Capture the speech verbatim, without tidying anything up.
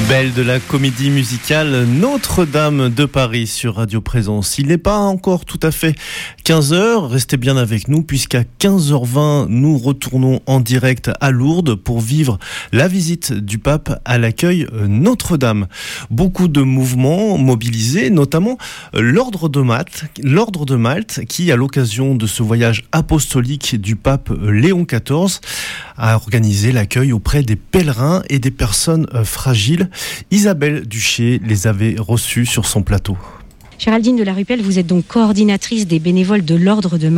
Belle de la comédie musicale Notre-Dame de Paris sur Radio Présence. Il n'est pas encore tout à fait quinze heures, restez bien avec nous puisqu'à quinze heures vingt, nous retournons en direct à Lourdes pour vivre la visite du pape à l'accueil Notre-Dame. Beaucoup de mouvements mobilisés, notamment l'Ordre de Malte, l'Ordre de Malte qui, à l'occasion de ce voyage apostolique du pape Léon quatorze, a organisé l'accueil auprès des pèlerins et des personnes fragiles. Isabelle Duché les avait reçus sur son plateau. Géraldine de la Rupelle, vous êtes donc coordinatrice des bénévoles de l'Ordre de Malte.